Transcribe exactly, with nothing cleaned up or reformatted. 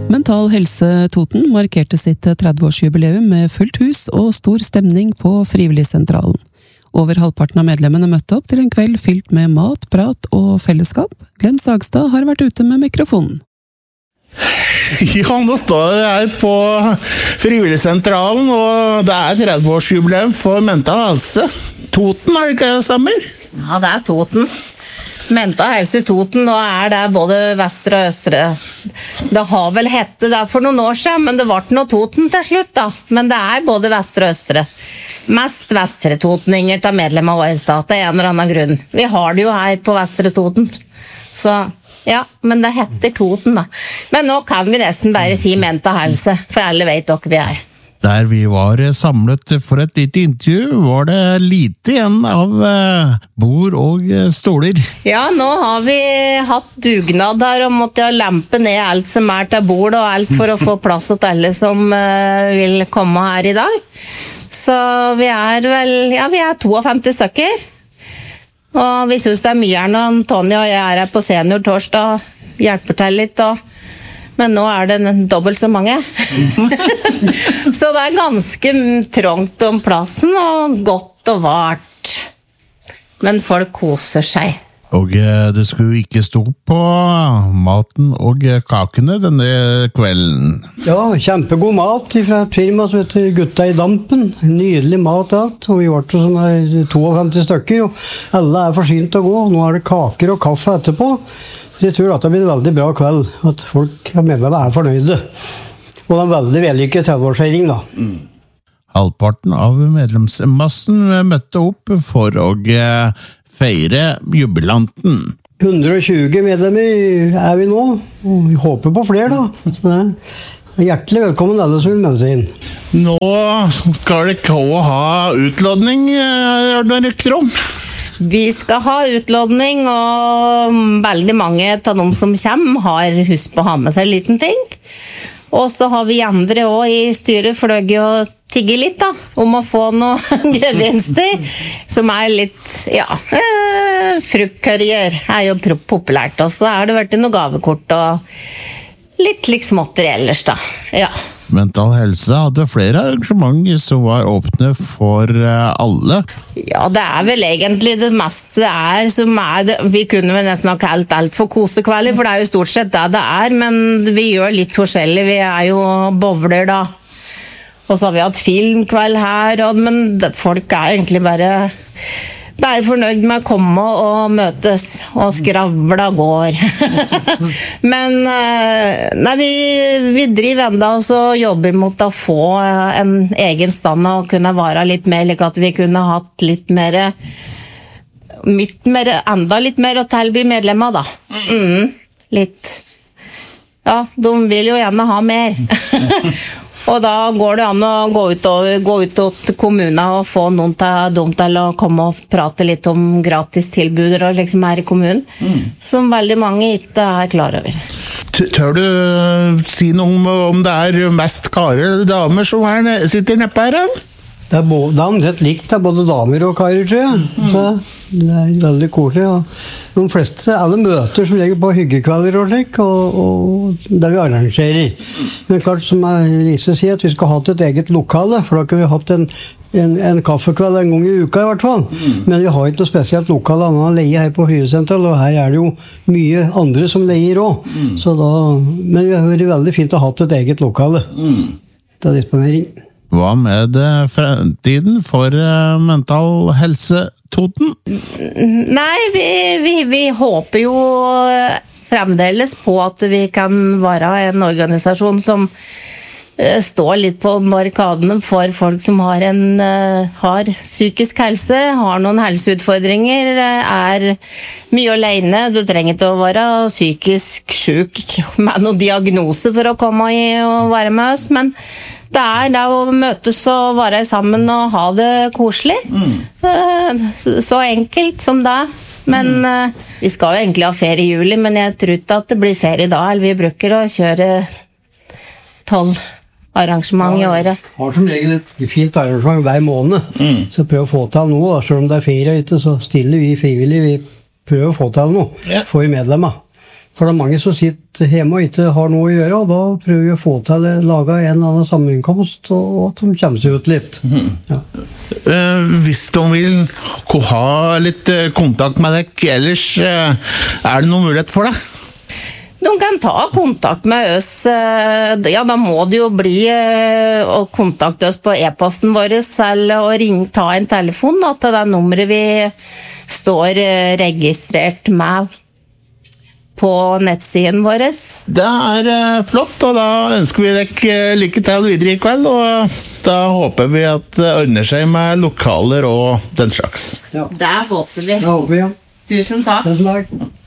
Mental Helse Toten markerte sitt tretti-årsjubileum med fullt hus og stor stemning på Frivilligsentralen. Over halvparten av medlemmene møtte opp til en kveld fylt med mat, prat og fellesskap. Glenn Sagstad har vært ute med mikrofonen. Ja, nå står jeg her på Frivilligsentralen, og det er tretti-årsjubileum for Mental Helse Toten, er det ikke det stemmer? Ja, det er Toten. Mental Helse Toten, og er det både Vestre og Østre. Det har vel hette det for noen år siden, men det ble noe Toten til slutt da. Men det er både Vestre og Østre. Mest Vestre Totninger til medlemmer av Øystat, av en eller annen grunn. Vi har det jo her på Vestre Toten. Så ja, men det heter Toten da. Men nå kan vi nesten bare si Mental Helse, for alle vet dere vi er. Der vi var samlet for et lite intervju, var det lite igjen av bord og stoler. Ja, nå har vi hatt dugnad her og måtte lempe ned alt som er til bord og alt for å få plass til alle som vil komme her i dag. Så vi er vel, ja, vi er femtito stykker. Og vi synes det er mye her når Tony og jeg er her på senior torsdag og hjelper til litt og men nå er det dobbelt så mange. Så det er ganske trångt om plassen, og godt og vart. Men folk koser seg. Og det skulle ikke stå på maten og kakene denne kvelden. Ja, kjempegod mat fra et firma som heter Gutta i Dampen. Nydelig mat alt, og vi var til som er femtito stykker, og alle er forsynt å gå. Nå er det kaker og kaffe etterpå. Jeg tror at det blir en veldig bra kveld, at folk og medlemmer er fornøyde. Og det er en veldig vellykket tretti-årsfeiring da. Mm. Halvparten av medlemsmassen møtte opp for å feire jubilanten. hundre og tjue medlemmer er vi nå, og vi håper på flere da. Så hjertelig velkommen alle som vil melde seg inn. Nå skal det ikke ha utlodning, gjør det rykter om? Vi skal ha utlodning, og veldig mange av de som kommer har husk på å ha med seg en liten ting. Og så har vi andre også i styret fløg og tigge litt da, om å få noen gevinster, som er litt, ja, eh, fruktkurrier er jo populært, og så er det vært noen gavekort og litt litt småtteri ellers da, ja. Mental Helse hadde flere arrangementer som var åpne for alle. Ja, det er vel egentlig det meste det er som er det. Vi kunne vel nesten ha kalt alt for kosekvelder, for det er jo stort sett det det er, men vi gjør litt forskjellig. Vi er jo bowler da, og så har vi hatt filmkveld her, og, men folk er egentlig bare bare fornøyd med å komme og møtes og skravla går. Men nei, vi, vi driver enda og så jobber mot å få en egen stand og kunne være litt mer, like at vi kunne hatt litt mer, litt mer enda litt mer å tilby medlemmer da. Mm, litt. Ja, de vil jo gjerne ha mer. Og da går det an å gå ut, og, gå ut til kommunen og få noen til, de til å komme og prate litt om gratis tilbuder og liksom her i kommunen, mm. som veldig mange ikke er klar over. Tør du si noe om, om det er mest karer eller damer som er, sitter neppe her? Det er, både, det er omtrent likt, det er både damer og karer, tror jeg. Mm. Så det er veldig koselig. Og de fleste, alle møter som legger på hyggekvelder og slik, og, og det vi arrangerer. Men klart, som Lise sier, at vi skal ha et eget lokale, for da kan vi ha hatt en, en, en kaffekveld en gang i uka i hvert fall. Mm. Men vi har ikke noe spesielt lokale annet å leie her på Frivilligsentralen, og her er det jo mye andre som leier også. Mm. Så da, men det har vært veldig fint å ha et eget lokale. Mm. Det er disponering. Hva med fremtiden for Mental Helse Toten? Nei, vi, vi, vi håper jo fremdeles på at vi kan være en organisasjon som står litt på barrikadene for folk som har, en, har psykisk helse, har noen helseutfordringer, er mye alene. Du trenger ikke å være psykisk syk med noen diagnose for å komme i og være med oss, men det er det å møtes og være sammen og ha det koselig. Mm. Så enkelt som det. Men mm. vi skal jo egentlig ha ferie i juli, men jeg tror ikke at det blir ferie da. Eller vi bruker å kjøre tolv arrangement ja, i året. Vi har som regel et fint arrangement hver måned. Mm. Så prøv å få til noe. Da. Selv om det er ferie ute, så stiller vi frivillig. Vi prøver å få til noe ja. For medlemmer. For det er mange som sitter hjemme og ikke har noe å gjøre, og da prøver vi å få til å lage en eller annen sammenkomst, og at de kommer seg ut litt. Mm. Ja. Uh, hvis de vil ha litt kontakt med deg ellers, uh, er det noen mulighet for det? De kan ta kontakt med oss, ja da må det jo bli å kontakte oss på e-posten vår, eller å ringe, ta en telefon da, til det nummeret vi står registrert med på nettsiden vår. Det er uh, flott, og da ønsker vi deg lykke til videre i kveld, og da håper vi at det ordner seg med lokaler og den slags. Ja. Det håper vi. Det håper vi, ja. Tusen takk. Tusen takk.